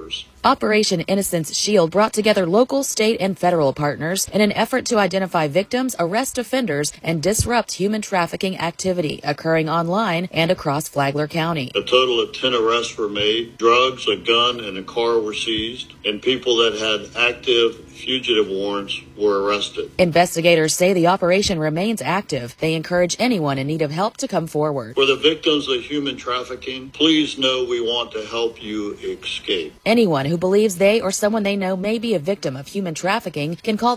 survivors. Operation Innocence Shield brought together local, state, and federal partners in an effort to identify victims, arrest offenders, and disrupt human trafficking activity occurring online and across Flagler County. A total of 10 arrests were made. Drugs, a gun, and a car were seized, and people that had active fugitive warrants were arrested. Investigators say the operation remains active. They encourage anyone in need of help to come forward. For the victims of human trafficking, please know we want to help you escape. Anyone who believes they or someone they know may be a victim of human trafficking can call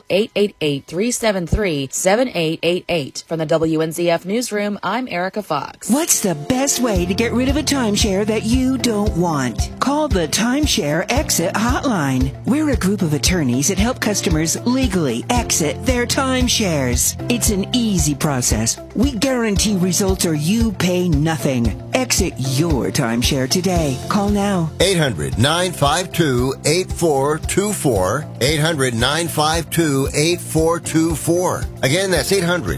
888-373-7888. From the WNZF Newsroom, I'm Erica Fox. What's the best way to get rid of a timeshare that you don't want? Call the Timeshare Exit Hotline. We're a group of attorneys that help customers legally exit their timeshares. It's an easy process. We guarantee results or you pay nothing. Exit your timeshare today. Call now. 800-952-8424. 800-952-8424. Again, that's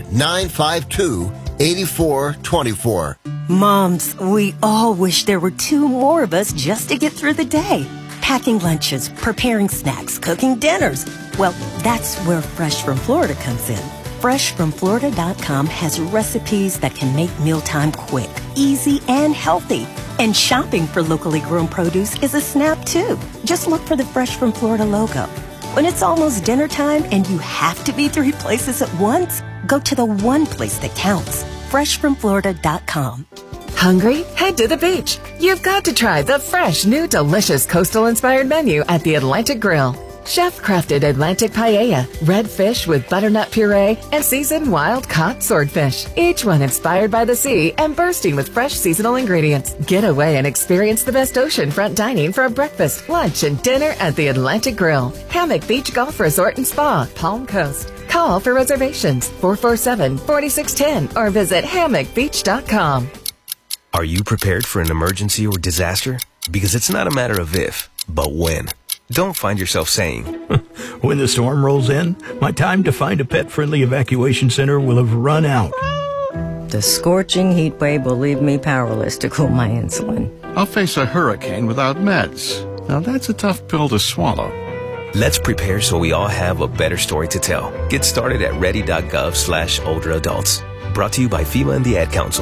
800-952-8424. Moms, we all wish there were two more of us just to get through the day. Packing lunches, preparing snacks, cooking dinners. Well, that's where Fresh from Florida comes in. FreshFromFlorida.com has recipes that can make mealtime quick, easy, and healthy. And shopping for locally grown produce is a snap, too. Just look for the Fresh from Florida logo. When it's almost dinner time and you have to be 3 places at once, go to the one place that counts. FreshFromFlorida.com. Hungry? Head to the beach. You've got to try the fresh, new, delicious coastal-inspired menu at the Atlantic Grill. Chef-crafted Atlantic paella, red fish with butternut puree, and seasoned wild-caught swordfish. Each one inspired by the sea and bursting with fresh seasonal ingredients. Get away and experience the best oceanfront dining for a breakfast, lunch, and dinner at the Atlantic Grill. Hammock Beach Golf Resort and Spa, Palm Coast. Call for reservations 447-4610 or visit hammockbeach.com. Are you prepared for an emergency or disaster? Because it's not a matter of if, but when. Don't find yourself saying, when the storm rolls in, my time to find a pet-friendly evacuation center will have run out. The scorching heat wave will leave me powerless to cool my insulin. I'll face a hurricane without meds. Now that's a tough pill to swallow. Let's prepare so we all have a better story to tell. Get started at ready.gov/older adults. Brought to you by FEMA and the Ad Council.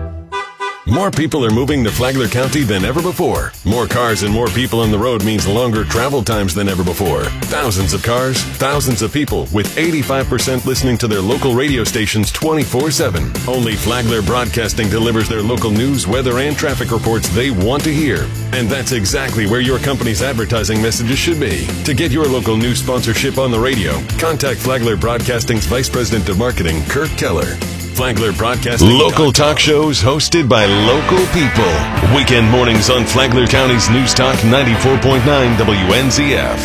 More people are moving to Flagler County than ever before. More cars and more people on the road means longer travel times than ever before. Thousands of cars, thousands of people, with 85% listening to their local radio stations 24/7. Only Flagler Broadcasting delivers their local news, weather, and traffic reports they want to hear. And that's exactly where your company's advertising messages should be. To get your local news sponsorship on the radio, contact Flagler Broadcasting's Vice President of Marketing, Kirk Keller. Flagler Broadcasting. Local talk shows hosted by local people. Weekend mornings on Flagler County's News Talk 94.9 WNZF.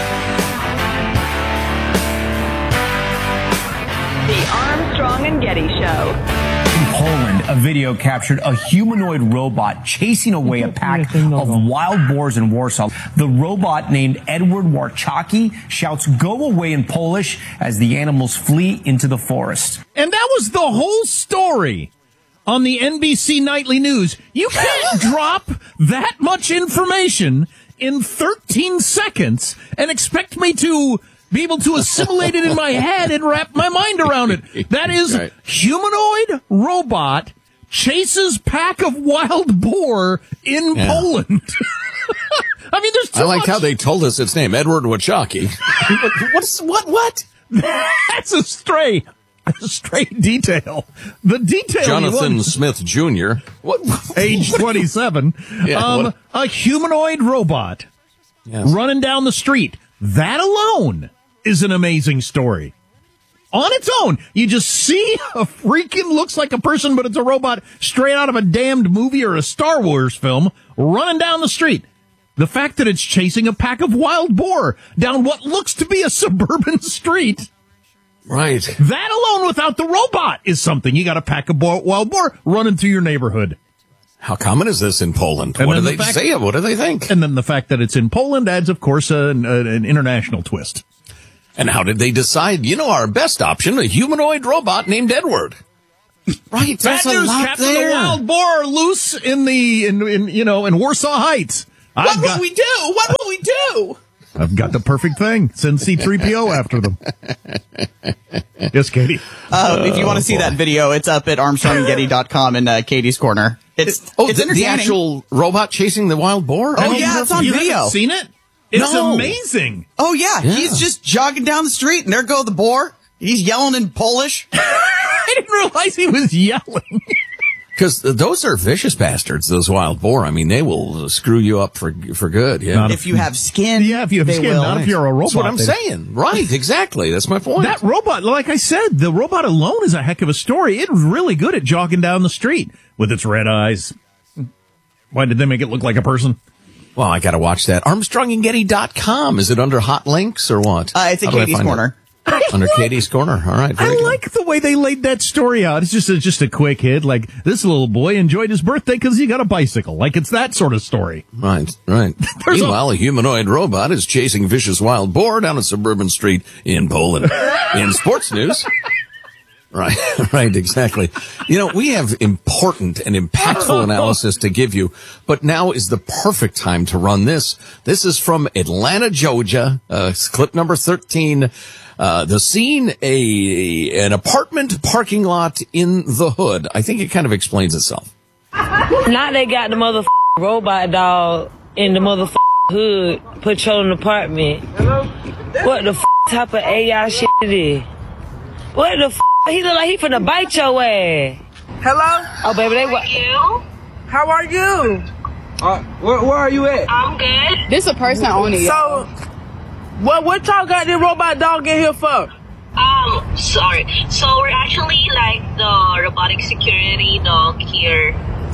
The Armstrong and Getty Show. In Poland, a video captured a humanoid robot chasing away a pack of wild boars in Warsaw. The robot, named Edward Warczaki, shouts "Go away" in Polish as the animals flee into the forest. And that was the whole story on the NBC Nightly News. You can't drop that much information in 13 seconds and expect me to be able to assimilate it in my head and wrap my mind around it. That is right. Humanoid robot chases pack of wild boar in Poland. I mean, there's too I liked much. how they told us its name, Edward Warczaki. What? That's a stray detail. The detail. Jonathan Smith Jr. Age 27. A humanoid robot running down the street. That alone is an amazing story. On its own, you just see a freaking looks like a person, but it's a robot straight out of a damned movie or a Star Wars film running down the street. The fact that it's chasing a pack of wild boar down what looks to be a suburban street. Right. That alone without the robot is something. You got a pack of wild boar running through your neighborhood. How common is this in Poland? And what do they say? What do they think? And then the fact that it's in Poland adds, of course, an international twist. And how did they decide, our best option, a humanoid robot named Edward? Right, Bad that's a news, lot Captain. there. The wild boar are loose in Warsaw Heights. What will we do? What will we do? I've got the perfect thing. Send C-3PO after them. Yes, Katie. If you want to see that video, it's up at ArmstrongandGetty.com in Katie's Corner. It's the actual robot chasing the wild boar? Oh, yeah, it's on you video. Haven't seen it? It's amazing. Oh, yeah. He's just jogging down the street, and there go the boar. He's yelling in Polish. I didn't realize he was yelling. Because those are vicious bastards, those wild boar. I mean, they will screw you up for good. Yeah. If you have skin. Yeah, if you have skin, not if you're a robot. That's what I'm saying. Right, exactly. That's my point. That robot, like I said, the robot alone is a heck of a story. It's really good at jogging down the street with its red eyes. Why did they make it look like a person? Well, I got to watch that. ArmstrongandGetty.com. Is it under hot links or what? It's in Katie's Corner. Under Katie's Corner. All right. I like the way they laid that story out. It's just a quick hit. Like, this little boy enjoyed his birthday because he got a bicycle. Like, it's that sort of story. Right. Meanwhile, a humanoid robot is chasing vicious wild boar down a suburban street in Poland. In sports news. Right, exactly. You know, we have important and impactful analysis to give you, but now is the perfect time to run this. This is from Atlanta, Georgia, clip number 13. The scene, an apartment parking lot in the hood. I think it kind of explains itself. Now they got the motherfucking robot dog in the motherfucking hood patrolling the apartment. What the type of AI shit it is? What the he look like he finna bite your ass. Hello? Oh, baby, you? How are you? Where are you at? I'm good. This a person owning it. So, what y'all got this robot dog in here for? Sorry. So we're actually like the robotic security dog here.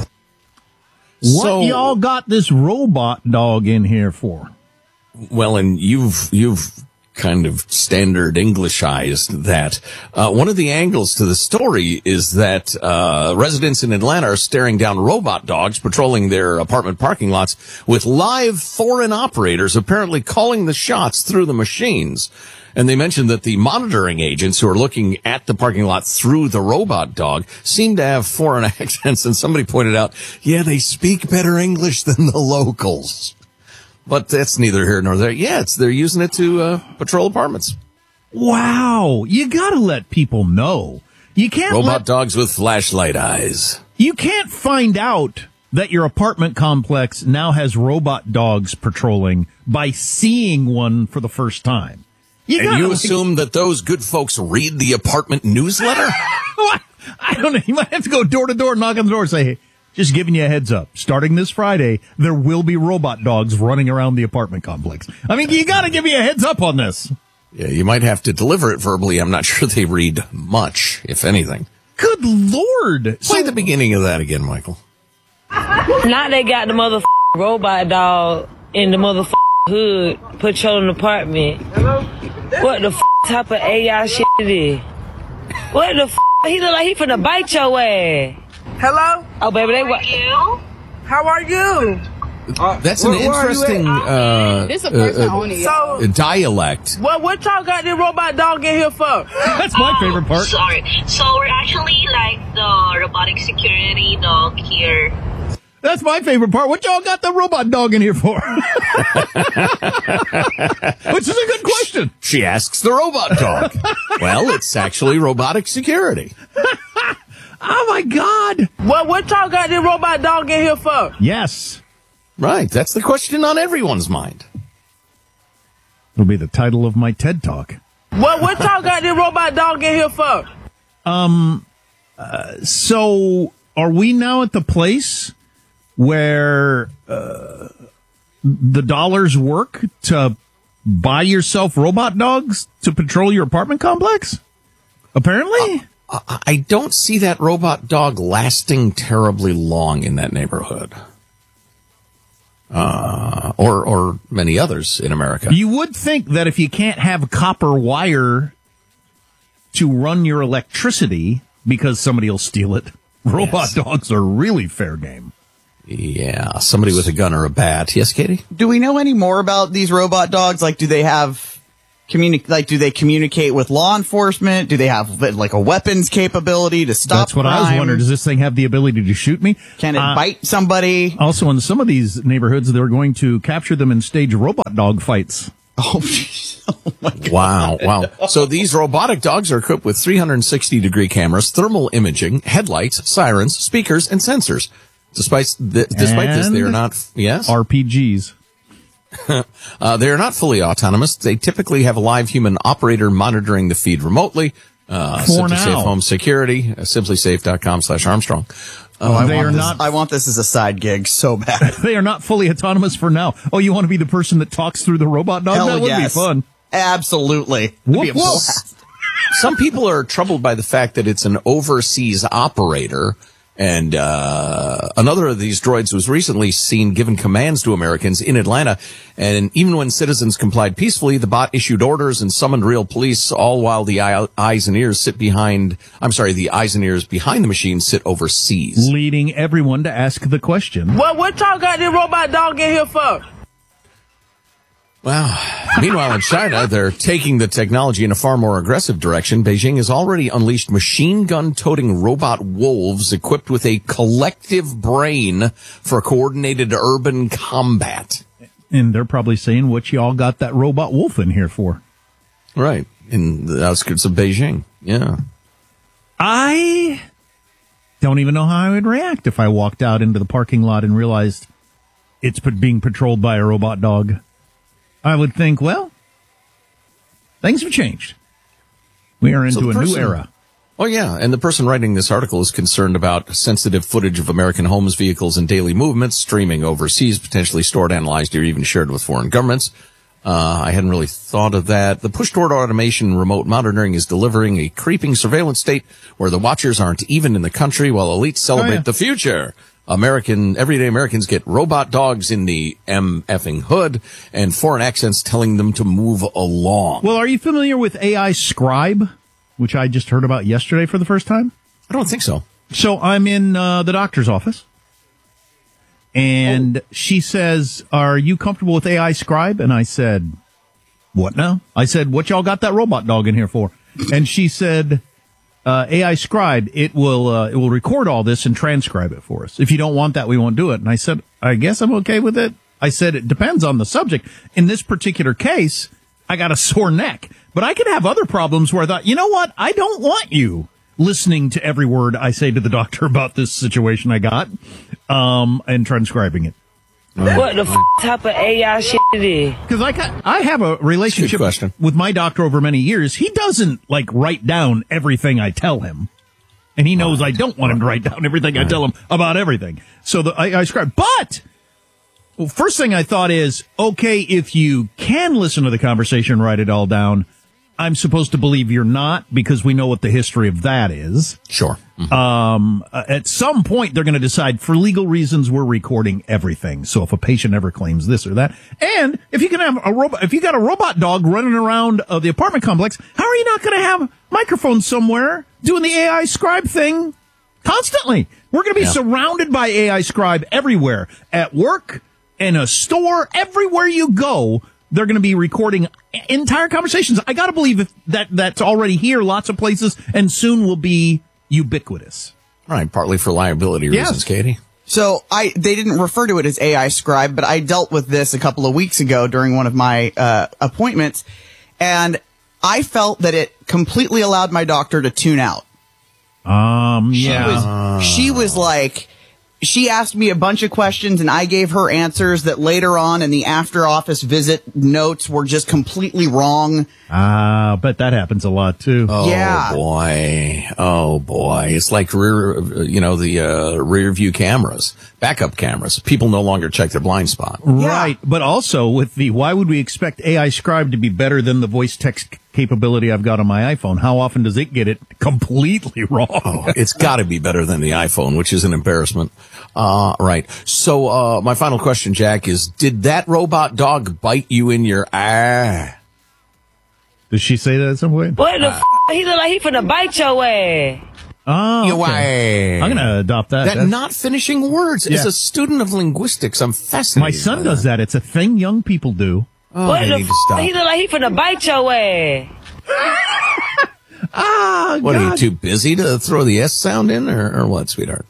What y'all got this robot dog in here for? Well, and you've kind of standard Englishized that. One of the angles to the story is that residents in Atlanta are staring down robot dogs patrolling their apartment parking lots with live foreign operators apparently calling the shots through the machines. And they mentioned that the monitoring agents who are looking at the parking lot through the robot dog seem to have foreign accents. And somebody pointed out, yeah, they speak better English than the locals. But that's neither here nor there. Yeah, they're using it to patrol apartments. Wow. You gotta let people know. You can't Robot dogs with flashlight eyes. You can't find out that your apartment complex now has robot dogs patrolling by seeing one for the first time. You assume that those good folks read the apartment newsletter? I don't know. You might have to go door to door, knock on the door and say, hey, just giving you a heads up. Starting this Friday, there will be robot dogs running around the apartment complex. I mean, you got to give me a heads up on this. Yeah, you might have to deliver it verbally. I'm not sure they read much, if anything. Good Lord. Play the beginning of that again, Michael. Now they got the motherfucking robot dog in the motherfucking hood patrolling the apartment. What the type of AI shit it is? What the he look like he finna bite your ass. Hello? Oh, baby, you? How are you? That's an interesting this a person owning it. Dialect. What y'all got this robot dog in here for? That's my favorite part. Sorry. So we're actually like the robotic security dog here. That's my favorite part. What y'all got the robot dog in here for? Which is a good question. She asks the robot dog. Well, it's actually robotic security. Oh, my God. What y'all got this robot dog in here for? Yes. Right. That's the question on everyone's mind. It'll be the title of my TED Talk. What y'all got this robot dog in here for? So are we now at the place where the dollars work to buy yourself robot dogs to patrol your apartment complex? Apparently. I don't see that robot dog lasting terribly long in that neighborhood. Or many others in America. You would think that if you can't have copper wire to run your electricity because somebody will steal it, robot dogs are really fair game. Yeah, somebody with a gun or a bat. Yes, Katie? Do we know any more about these robot dogs? Like, do they have do they communicate with law enforcement? Do they have like a weapons capability to stop That's what crime? I was wondering. Does this thing have the ability to shoot me? Can it bite somebody? Also, in some of these neighborhoods, they're going to capture them and stage robot dog fights. Oh, geez. Oh my God. Wow. So these robotic dogs are equipped with 360-degree cameras, thermal imaging, headlights, sirens, speakers, and sensors. Despite this, they are not. Yes, RPGs. They are not fully autonomous. They typically have a live human operator monitoring the feed remotely. SimpliSafe Home Security, SimpliSafe.com/Armstrong. I want this as a side gig so bad. They are not fully autonomous for now. Oh, you want to be the person that talks through the robot dog? Hell That would be fun. Absolutely. Whoop, whoop. Some people are troubled by the fact that it's an overseas operator. And another of these droids was recently seen giving commands to Americans in Atlanta. And even when citizens complied peacefully, the bot issued orders and summoned real police, all while the eyes and ears behind the machine sit overseas. Leading everyone to ask the question. What y'all got this robot dog in here for? Well, meanwhile in China, they're taking the technology in a far more aggressive direction. Beijing has already unleashed machine gun-toting robot wolves equipped with a collective brain for coordinated urban combat. And they're probably saying, what you all got that robot wolf in here for? Right, in the outskirts of Beijing, yeah. I don't even know how I would react if I walked out into the parking lot and realized it's being patrolled by a robot dog. I would think, well, things have changed. We are into a new era. Oh, yeah. And the person writing this article is concerned about sensitive footage of American homes, vehicles, and daily movements streaming overseas, potentially stored, analyzed, or even shared with foreign governments. I hadn't really thought of that. The push-toward automation and remote monitoring is delivering a creeping surveillance state where the watchers aren't even in the country while elites celebrate the future. Everyday Americans get robot dogs in the MFing hood and foreign accents telling them to move along. Well, are you familiar with AI Scribe, which I just heard about yesterday for the first time? I don't think so. So I'm in the doctor's office, and she says, "Are you comfortable with AI Scribe?" And I said, "What now?" I said, "What y'all got that robot dog in here for?" And she said, AI Scribe, it will record all this and transcribe it for us. If you don't want that, we won't do it. And I said, I guess I'm okay with it. I said, it depends on the subject. In this particular case, I got a sore neck, but I could have other problems where I thought, you know what? I don't want you listening to every word I say to the doctor about this situation I got, and transcribing it. What the type of AI shit it is? Because I have a relationship with my doctor over many years. He doesn't write down everything I tell him, and he knows I don't want him to write down everything I tell him about everything. So I scribe. But first thing I thought is, okay, if you can listen to the conversation, write it all down. I'm supposed to believe you're not, because we know what the history of that is. Sure. Mm-hmm. At some point, they're going to decide, for legal reasons, we're recording everything. So if a patient ever claims this or that, and if you can have if you got a robot dog running around the apartment complex, how are you not going to have microphones somewhere doing the AI Scribe thing constantly? We're going to be surrounded by AI Scribe everywhere, at work, in a store, everywhere you go. They're going to be recording entire conversations. I got to believe that's already here, lots of places, and soon will be ubiquitous. Right, partly for liability reasons, Katie. So they didn't refer to it as AI Scribe, but I dealt with this a couple of weeks ago during one of my appointments, and I felt that it completely allowed my doctor to tune out. She was like, she asked me a bunch of questions, and I gave her answers that later on in the after office visit notes were just completely wrong. But that happens a lot too. Oh boy. It's like rear view cameras, backup cameras. People no longer check their blind spot. Right. But also with why would we expect AI Scribe to be better than the voice text capability I've got on my iPhone? How often does it get it completely wrong? It's got to be better than the iPhone, which is an embarrassment. Right. So, my final question, Jack, is, did that robot dog bite you in your eye? Did she say that at some point? What the he look like he finna bite your ass. Oh, okay. I'm going to adopt that. That's not finishing words. As a student of linguistics, I'm fascinated. My son does that. It's a thing young people do. Oh, What I the need to stop. He look like he finna bite your ass. What, are you too busy to throw the S sound in, or what, sweetheart?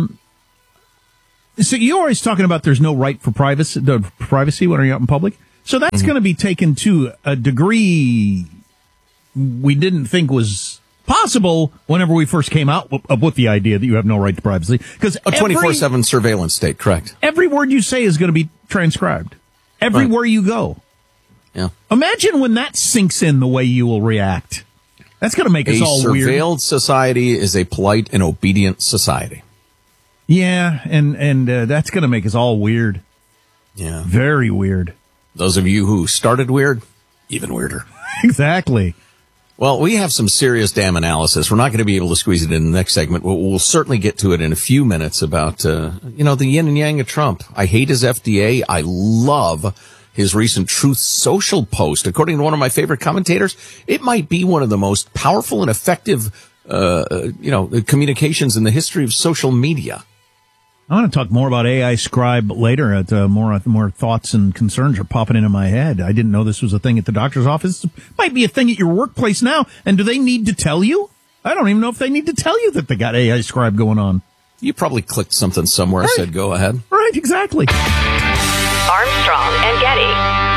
So you're always talking about there's no right for privacy when you're out in public. So that's going to be taken to a degree we didn't think was possible whenever we first came out with the idea that you have no right to privacy. Because a 24/7 surveillance state, correct? Every word you say is going to be transcribed. Everywhere you go. Yeah. Imagine when that sinks in the way you will react. That's going to make us all weird. A surveilled society is a polite and obedient society. Yeah, and that's going to make us all weird. Yeah. Very weird. Those of you who started weird, even weirder. Exactly. Well, we have some serious damn analysis. We're not going to be able to squeeze it in the next segment. We'll certainly get to it in a few minutes about, the yin and yang of Trump. I hate his FDA. I love his recent Truth Social post. According to one of my favorite commentators, it might be one of the most powerful and effective, communications in the history of social media. I want to talk more about AI Scribe later. More thoughts and concerns are popping into my head. I didn't know this was a thing at the doctor's office. It might be a thing at your workplace now. And do they need to tell you? I don't even know if they need to tell you that they got AI Scribe going on. You probably clicked something somewhere and said, go ahead. Right, exactly. Armstrong and Getty.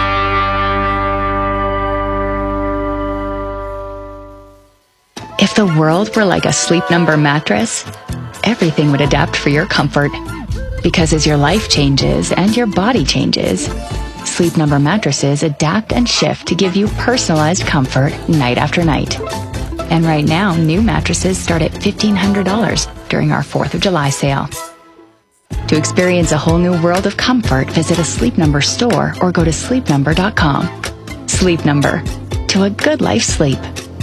If the world were like a Sleep Number mattress, everything would adapt for your comfort. Because as your life changes and your body changes, Sleep Number mattresses adapt and shift to give you personalized comfort night after night. And right now, new mattresses start at $1,500 during our 4th of July sale. To experience a whole new world of comfort, visit a Sleep Number store or go to sleepnumber.com. Sleep Number. To a good life sleep.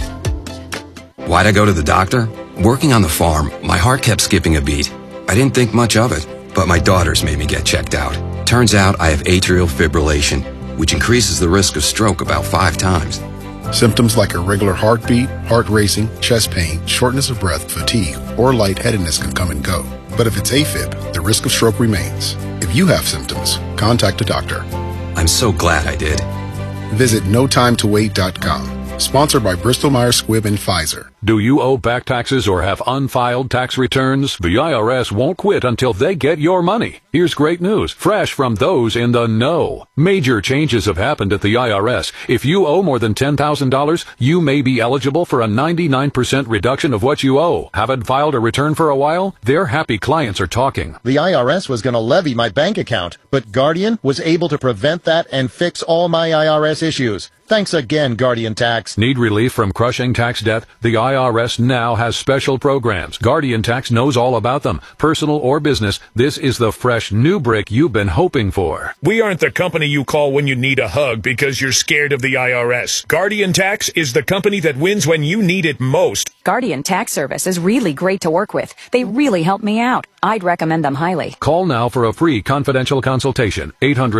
Why'd I go to the doctor? Working on the farm, my heart kept skipping a beat. I didn't think much of it, but my daughters made me get checked out. Turns out I have atrial fibrillation, which increases the risk of stroke about 5 times. Symptoms like irregular heartbeat, heart racing, chest pain, shortness of breath, fatigue, or lightheadedness can come and go. But if it's AFib, the risk of stroke remains. If you have symptoms, contact a doctor. I'm so glad I did. Visit notimetowait.com. Sponsored by Bristol-Myers Squibb and Pfizer. Do you owe back taxes or have unfiled tax returns? The IRS won't quit until they get your money. Here's great news, fresh from those in the know. Major changes have happened at the IRS. If you owe more than $10,000, you may be eligible for a 99% reduction of what you owe. Haven't filed a return for a while? Their happy clients are talking. The IRS was going to levy my bank account, but Guardian was able to prevent that and fix all my IRS issues. Thanks again, Guardian Tax. Need relief from crushing tax debt? The IRS now has special programs. Guardian Tax knows all about them. Personal or business, this is the fresh new brick you've been hoping for. We aren't the company you call when you need a hug because you're scared of the IRS. Guardian Tax is the company that wins when you need it most. Guardian Tax Service is really great to work with. They really help me out. I'd recommend them highly. Call now for a free confidential consultation.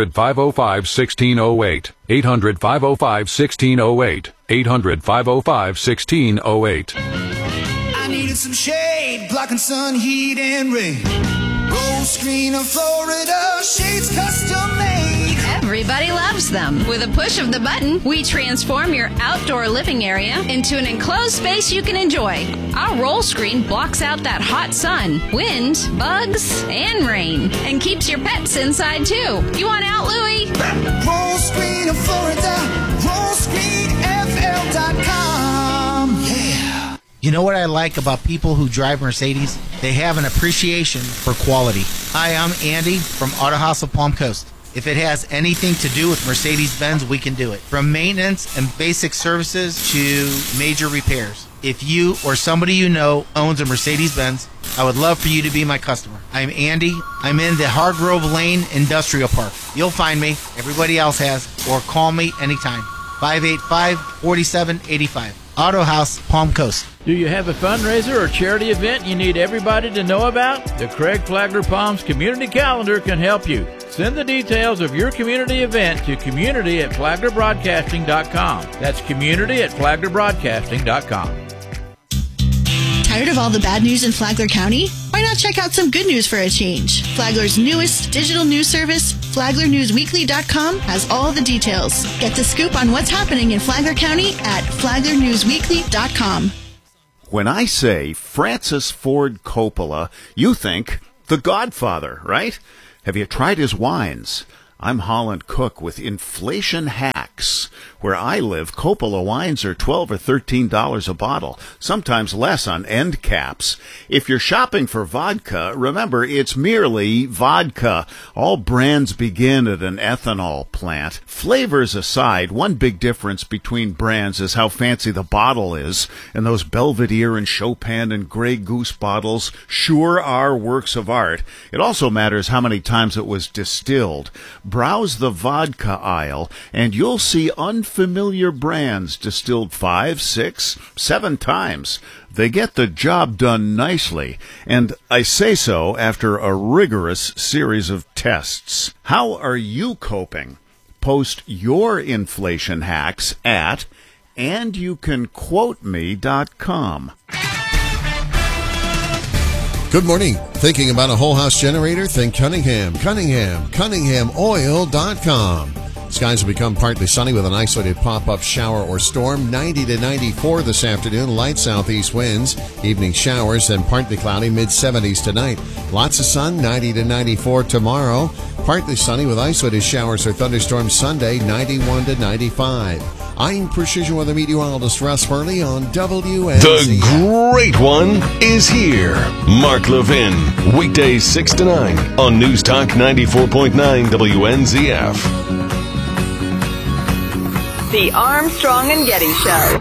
800-505-1608. 800-505-1608. 800-505-1608. I needed some shade, blocking sun, heat, and rain. Roll screen of Florida, shades custom made. Everybody loves them. With a push of the button, we transform your outdoor living area into an enclosed space you can enjoy. Our roll screen blocks out that hot sun, wind, bugs, and rain, and keeps your pets inside too. You want out, Louie? Roll screen of Florida, rollscreenfl.com. Yeah. You know what I like about people who drive Mercedes? They have an appreciation for quality. Hi, I'm Andy from Auto House of Palm Coast. If it has anything to do with Mercedes-Benz, we can do it. From maintenance and basic services to major repairs. If you or somebody you know owns a Mercedes-Benz, I would love for you to be my customer. I'm Andy. I'm in the Hargrove Lane Industrial Park. You'll find me. Everybody else has. Or call me anytime. 585-4785. Auto House, Palm Coast. Do you have a fundraiser or charity event you need everybody to know about? The Craig Flagler Palms Community Calendar can help you. Send the details of your community event to community@flaglerbroadcasting.com. That's community@flaglerbroadcasting.com. Tired of all the bad news in Flagler County? Why not check out some good news for a change? Flagler's newest digital news service, FlaglerNewsWeekly.com has all the details. Get the scoop on what's happening in Flagler County at FlaglerNewsWeekly.com. When I say Francis Ford Coppola, you think The Godfather, right? Have you tried his wines? I'm Holland Cook with Inflation Hacks. Where I live, Coppola wines are $12 or $13 a bottle, sometimes less on end caps. If you're shopping for vodka, remember it's merely vodka. All brands begin at an ethanol plant. Flavors aside, one big difference between brands is how fancy the bottle is, and those Belvedere and Chopin and Grey Goose bottles sure are works of art. It also matters how many times it was distilled. Browse the vodka aisle, and you'll see unfamiliar brands distilled 5, 6, 7 times. They get the job done nicely, and I say so after a rigorous series of tests. How are you coping? Post your inflation hacks at andyoucanquoteme.com. Good morning. Thinking about a whole house generator? Think Cunningham. CunninghamOil.com. Skies will become partly sunny with an isolated pop-up shower or storm. 90 to 94 this afternoon. Light southeast winds. Evening showers, then partly cloudy. Mid-70s tonight. Lots of sun. 90 to 94 tomorrow. Partly sunny with isolated showers or thunderstorms Sunday. 91 to 95. I'm Precision Weather Meteorologist Russ Furley on WNZF. The great one is here. Mark Levin, weekdays 6 to 9 on News Talk 94.9 WNZF. The Armstrong and Getty Show.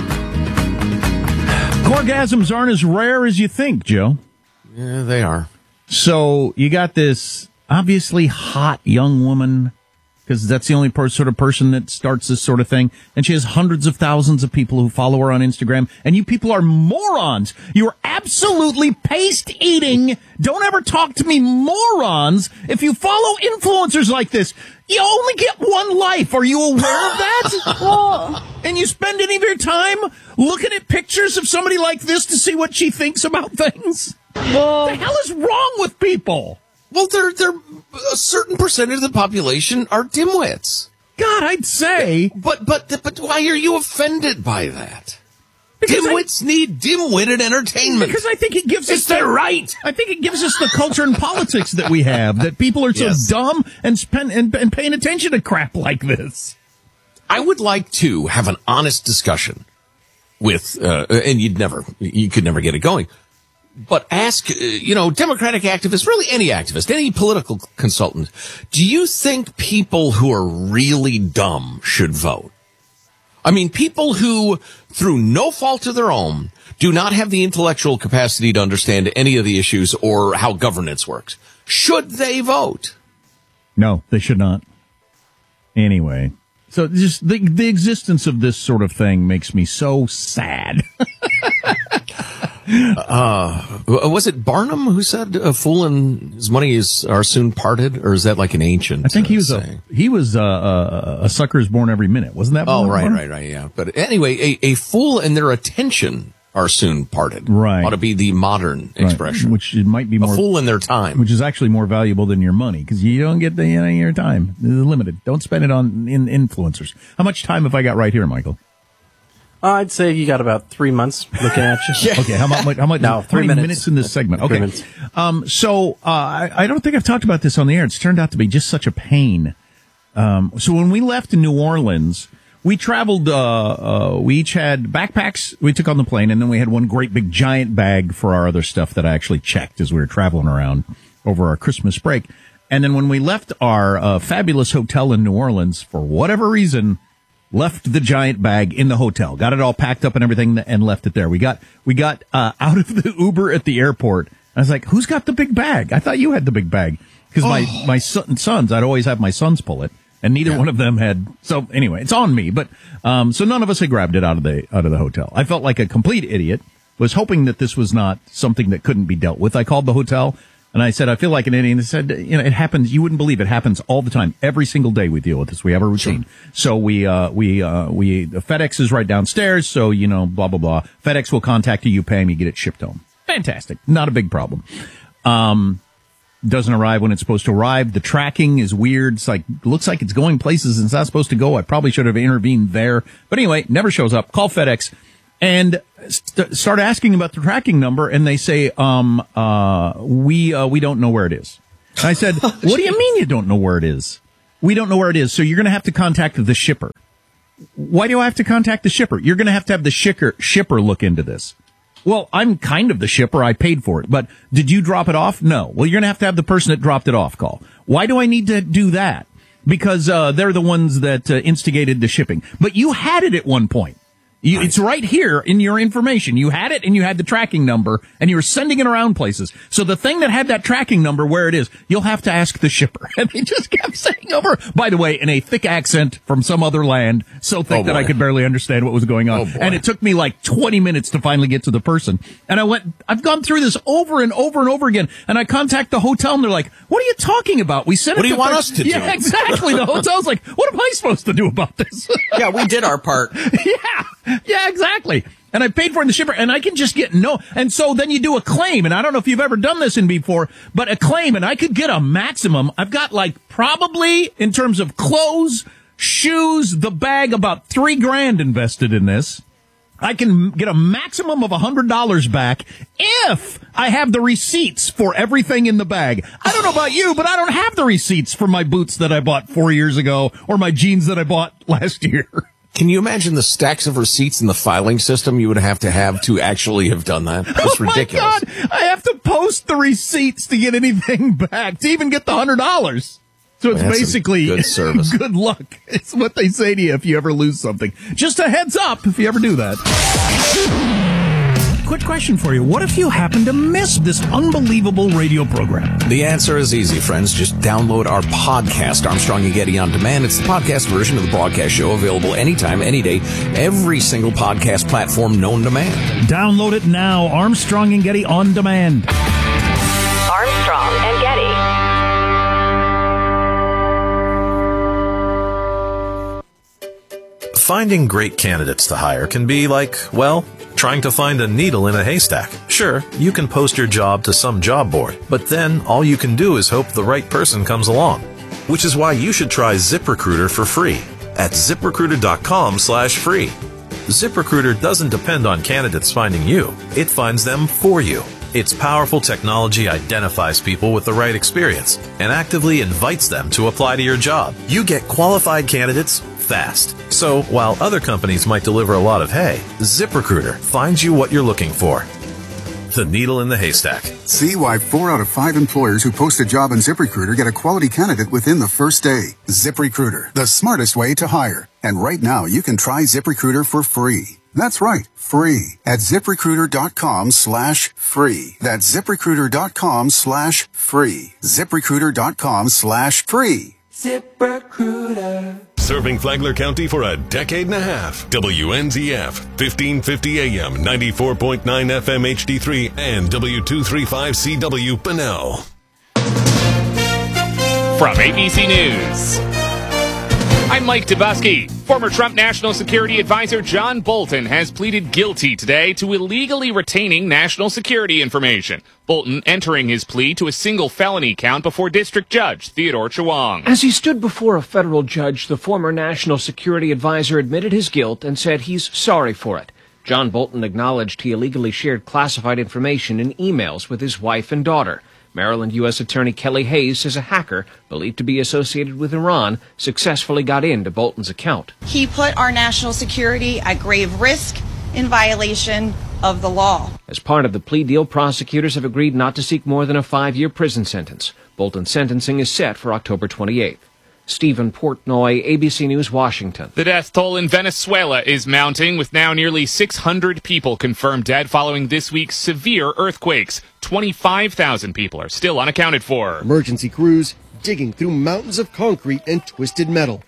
Orgasms aren't as rare as you think, Joe. Yeah, they are. So you got this obviously hot young woman, because that's the only sort of person that starts this sort of thing. And she has hundreds of thousands of people who follow her on Instagram. And you people are morons. You're absolutely paste-eating, don't ever talk to me morons if you follow influencers like this. You only get one life. Are you aware of that? And you spend any of your time looking at pictures of somebody like this to see what she thinks about things? What the hell is wrong with people? Well, they're a certain percentage of the population are dimwits. God, I'd say. But why are you offended by that? Because dimwits need dim-witted entertainment. Because I think it gives us their right. I think it gives us the culture and politics that we have, that people are so dumb and paying attention to crap like this. I would like to have an honest discussion with, and you could never get it going. But ask, Democratic activists, really any activist, any political consultant, do you think people who are really dumb should vote? I mean, people who, through no fault of their own, do not have the intellectual capacity to understand any of the issues or how governance works. Should they vote? No, they should not. Anyway, so just the existence of this sort of thing makes me so sad. Was it Barnum who said a fool and his money are soon parted, or is that like an ancient? I think he was a sucker is born every minute, wasn't that? Oh, right, yeah. But anyway, a fool and their attention are soon parted. Right, ought to be the modern expression, which might be more a fool in their time, which is actually more valuable than your money because you don't get your time. It's limited. Don't spend it on influencers. How much time have I got right here, Michael? I'd say you got about 3 months looking at you. Yeah. Okay, how much? No, 3 minutes in this segment. Okay. 3 minutes. So I don't think I've talked about this on the air. It's turned out to be just such a pain. So when we left in New Orleans, we traveled, we each had backpacks we took on the plane, and then we had one great big giant bag for our other stuff that I actually checked as we were traveling around over our Christmas break. And then when we left our fabulous hotel in New Orleans, for whatever reason, left the giant bag in the hotel, got it all packed up and everything, and left it there. We got out of the Uber at the airport. I was like, who's got the big bag? I thought you had the big bag. Because my sons, I'd always have my sons pull it, and neither one of them had. So anyway, it's on me. But so none of us had grabbed it out of the hotel. I felt like a complete idiot. Was hoping that this was not something that couldn't be dealt with. I called the hotel. And I said, I feel like an idiot. And they said, it happens. You wouldn't believe it happens all the time. Every single day we deal with this. We have a routine. Sure. So FedEx is right downstairs. So, blah, blah, blah. FedEx will contact you. You pay them. You get it shipped home. Fantastic. Not a big problem. doesn't arrive when it's supposed to arrive. The tracking is weird. It's like, looks like it's going places it's not supposed to go. I probably should have intervened there. But anyway, never shows up. Call FedEx and start asking about the tracking number, and they say, we don't know where it is. And I said, what do you mean you don't know where it is? We don't know where it is, so you're going to have to contact the shipper. Why do I have to contact the shipper? You're going to have the shipper look into this. Well, I'm kind of the shipper. I paid for it. But did you drop it off? No. Well, you're going to have the person that dropped it off call. Why do I need to do that? Because they're the ones that instigated the shipping. But you had it at one point. It's right here in your information. You had it and you had the tracking number and you were sending it around places. So the thing that had that tracking number where it is, you'll have to ask the shipper. And they just kept saying over, by the way, in a thick accent from some other land, so thick that I could barely understand what was going on. And it took me like 20 minutes to finally get to the person. And I've gone through this over and over and over again. And I contact the hotel and they're like, what are you talking about? We sent it What do you want us to do? Yeah, exactly. The hotel's like, what am I supposed to do about this? Yeah, we did our part. Yeah, exactly. And I paid for it in the shipper, and I can just get no. And so then you do a claim, and I don't know if you've ever done this before, but a claim, and I could get a maximum. I've got like probably in terms of clothes, shoes, the bag, about $3,000 invested in this. I can get a maximum of $100 back if I have the receipts for everything in the bag. I don't know about you, but I don't have the receipts for my boots that I bought 4 years ago or my jeans that I bought last year. Can you imagine the stacks of receipts in the filing system you would have to actually have done that? It's ridiculous. Oh my God. I have to post the receipts to get anything back, to even get the $100. So it's basically good service. Good luck. It's what they say to you if you ever lose something. Just a heads up if you ever do that. Quick question for you. What if you happen to miss this unbelievable radio program? The answer is easy, friends. Just download our podcast, Armstrong and Getty On Demand. It's the podcast version of the broadcast show, available anytime, any day, every single podcast platform known to man. Download it now. Armstrong and Getty On Demand. Armstrong and Getty. Finding great candidates to hire can be like, well, trying to find a needle in a haystack. Sure, you can post your job to some job board, but then all you can do is hope the right person comes along. Which is why you should try ZipRecruiter for free at ZipRecruiter.com/free. ZipRecruiter doesn't depend on candidates finding you. It finds them for you. Its powerful technology identifies people with the right experience and actively invites them to apply to your job. You get qualified candidates fast. So while other companies might deliver a lot of hay, ZipRecruiter finds you what you're looking for. The needle in the haystack. See why 4 out of 5 employers who post a job on ZipRecruiter get a quality candidate within the first day. ZipRecruiter, the smartest way to hire. And right now, you can try ZipRecruiter for free. That's right, free at ZipRecruiter.com/free. That's ZipRecruiter.com/free. ZipRecruiter.com/free. ZipRecruiter. Serving Flagler County for a decade and a half. WNZF, 1550 AM, 94.9 FM HD3, and W235CW Bunnell. From ABC News, I'm Mike Dubusky. Former Trump National Security Advisor John Bolton has pleaded guilty today to illegally retaining national security information. Bolton entering his plea to a single felony count before District Judge Theodore Chewang. As he stood before a federal judge, the former National Security Advisor admitted his guilt and said he's sorry for it. John Bolton acknowledged he illegally shared classified information in emails with his wife and daughter. Maryland U.S. Attorney Kelly Hayes says a hacker, believed to be associated with Iran, successfully got into Bolton's account. He put our national security at grave risk in violation of the law. As part of the plea deal, prosecutors have agreed not to seek more than a 5-year prison sentence. Bolton's sentencing is set for October 28th. Stephen Portnoy, ABC News, Washington. The death toll in Venezuela is mounting, with now nearly 600 people confirmed dead following this week's severe earthquakes. 25,000 people are still unaccounted for. Emergency crews digging through mountains of concrete and twisted metal.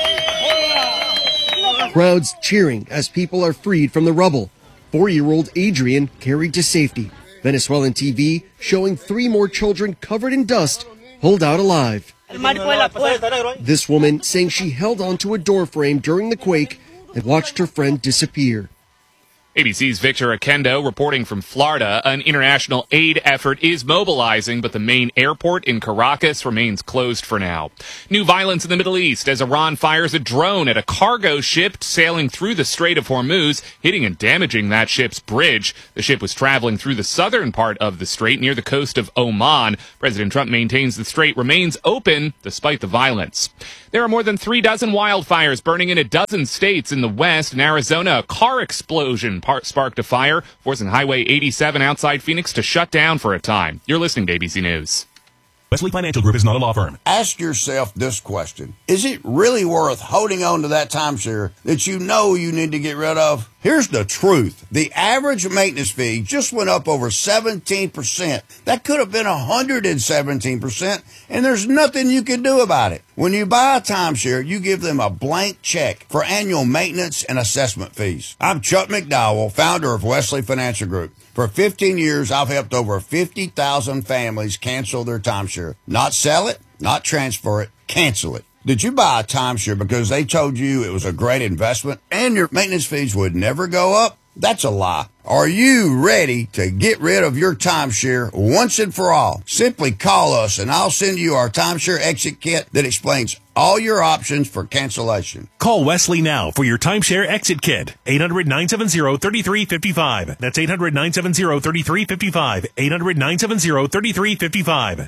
Crowds cheering as people are freed from the rubble. 4-year-old Adrian carried to safety. Venezuelan TV showing 3 more children covered in dust pulled out alive. This woman saying she held onto a door frame during the quake and watched her friend disappear. ABC's Victor Akendo reporting from Florida. An international aid effort is mobilizing, but the main airport in Caracas remains closed for now. New violence in the Middle East as Iran fires a drone at a cargo ship sailing through the Strait of Hormuz, hitting and damaging that ship's bridge. The ship was traveling through the southern part of the strait near the coast of Oman. President Trump maintains the strait remains open despite the violence. There are more than 36 wildfires burning in a dozen states in the West. In Arizona, a car explosion sparked a fire, forcing Highway 87 outside Phoenix to shut down for a time. You're listening to ABC News. Wesley Financial Group is not a law firm. Ask yourself this question. Is it really worth holding on to that timeshare that you know you need to get rid of? Here's the truth. The average maintenance fee just went up over 17%. That could have been 117%, and there's nothing you can do about it. When you buy a timeshare, you give them a blank check for annual maintenance and assessment fees. I'm Chuck McDowell, founder of Wesley Financial Group. For 15 years, I've helped over 50,000 families cancel their timeshare. Not sell it, not transfer it, cancel it. Did you buy a timeshare because they told you it was a great investment and your maintenance fees would never go up? That's a lie. Are you ready to get rid of your timeshare once and for all? Simply call us and I'll send you our timeshare exit kit that explains all your options for cancellation. Call Wesley now for your timeshare exit kit. 800-970-3355. That's 800-970-3355. 800-970-3355.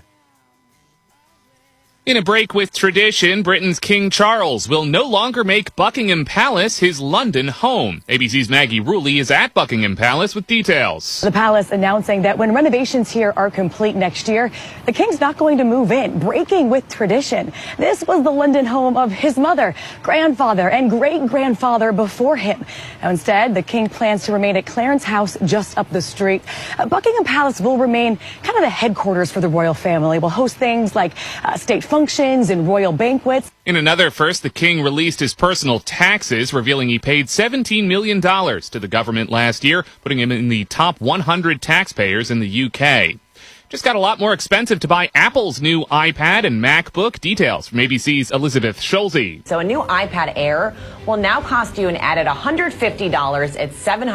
In a break with tradition, Britain's King Charles will no longer make Buckingham Palace his London home. ABC's Maggie Ruley is at Buckingham Palace with details. The palace announcing that when renovations here are complete next year, the King's not going to move in, breaking with tradition. This was the London home of his mother, grandfather, and great-grandfather before him. Now, instead, the King plans to remain at Clarence House just up the street. Buckingham Palace will remain kind of the headquarters for the royal family. We'll host things like state functions and royal banquets. In another first, the King released his personal taxes, revealing he paid $17 million to the government last year, putting him in the top 100 taxpayers in the UK. Just got a lot more expensive to buy Apple's new iPad and MacBook. Details from ABC's Elizabeth Schulze. So a new iPad Air will now cost you an added $150. It's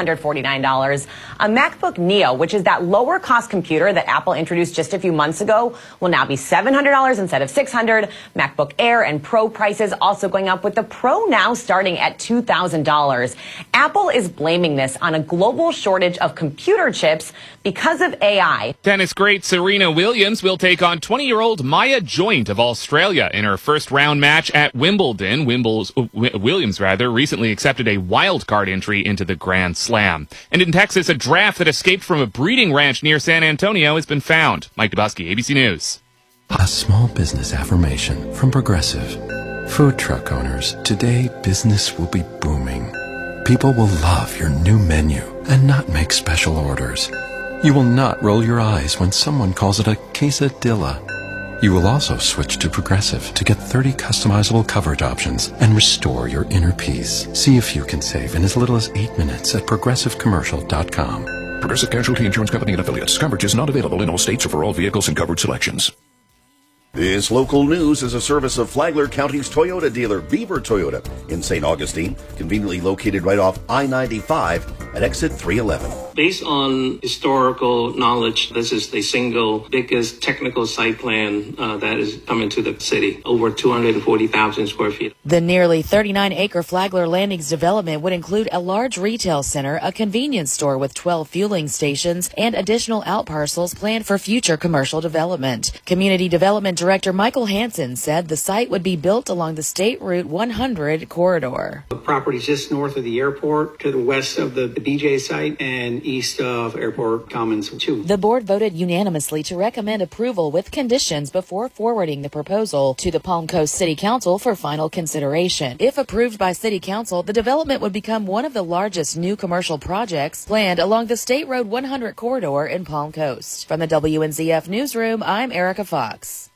$749. A MacBook Neo, which is that lower cost computer that Apple introduced just a few months ago, will now be $700 instead of $600. MacBook Air and Pro prices also going up, with the Pro now starting at $2,000. Apple is blaming this on a global shortage of computer chips because of AI. Tennis great Serena Williams will take on 20-year-old Maya Joint of Australia in her first-round match at Wimbledon. Williams recently accepted a wild card entry into the Grand Slam. And in Texas, a giraffe that escaped from a breeding ranch near San Antonio has been found. Mike Dubosky, ABC News. A small business affirmation from Progressive. Food truck owners, today business will be booming. People will love your new menu and not make special orders. You will not roll your eyes when someone calls it a quesadilla. You will also switch to Progressive to get 30 customizable coverage options and restore your inner peace. See if you can save in as little as 8 minutes at ProgressiveCommercial.com. Progressive Casualty Insurance Company and Affiliates. Coverage is not available in all states or for all vehicles and coverage selections. This local news is a service of Flagler County's Toyota dealer, Beaver Toyota, in St. Augustine, conveniently located right off I-95 at exit 311. Based on historical knowledge, this is the single biggest technical site plan that is coming to the city, over 240,000 square feet. The nearly 39-acre Flagler Landings development would include a large retail center, a convenience store with 12 fueling stations, and additional outparcels planned for future commercial development. Community Development Director Michael Hansen said the site would be built along the State Route 100 corridor. The property is just north of the airport, to the west of the BJ site, and east of Airport Commons 2. The board voted unanimously to recommend approval with conditions before forwarding the proposal to the Palm Coast City Council for final consideration. If approved by City Council, the development would become one of the largest new commercial projects planned along the State Road 100 corridor in Palm Coast. From the WNZF Newsroom, I'm Erica Fox.